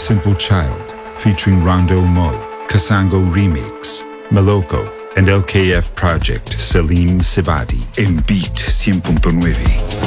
Simple Child, featuring Rondo Mo, Kasango Remix, Maloko, and LKF Project Salim Sibadi. En Beat 100.9.